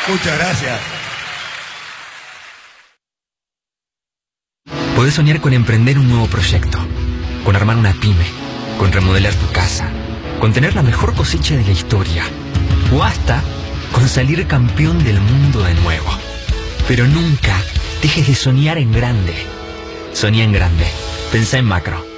Muchas gracias. Podés soñar con emprender un nuevo proyecto, con armar una pyme, con remodelar tu casa, con tener la mejor cosecha de la historia, o hasta con salir campeón del mundo de nuevo. Pero nunca dejes de soñar en grande. Soñá en grande. Pensá en macro.